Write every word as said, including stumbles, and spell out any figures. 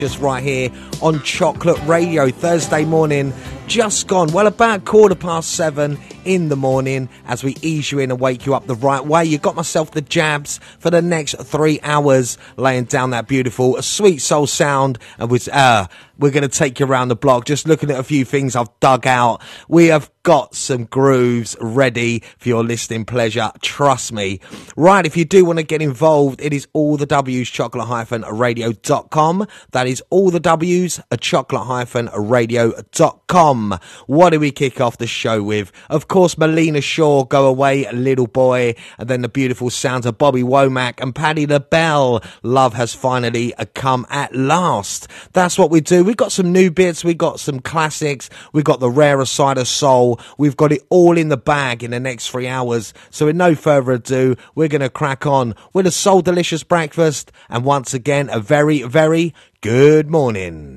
Just right here on Chocolate Radio, Thursday morning, just gone, well, about quarter past seven in the morning as we ease you in and wake you up the right way. You got myself the jabs for the next three hours, laying down that beautiful sweet soul sound, and with, uh, we're going to take you around the block, just looking at a few things I've dug out. We have got some grooves ready for your listening pleasure, trust me. Right, if you do want to get involved, it is all the W's, chocolate radio dot com. That is all the W's, a chocolate radio dot com. What do we kick off the show with? Of course, Melina Shaw, Go Away, Little Boy, and then the beautiful sounds of Bobby Womack and Patti LaBelle. Love has finally come at last. That's what we do. We've got some new bits, we've got some classics, we've got the rarer side of soul. We've got it all in the bag in the next three hours. So with no further ado, we're going to crack on with a Soul Delicious breakfast. And once again, a very, very good morning.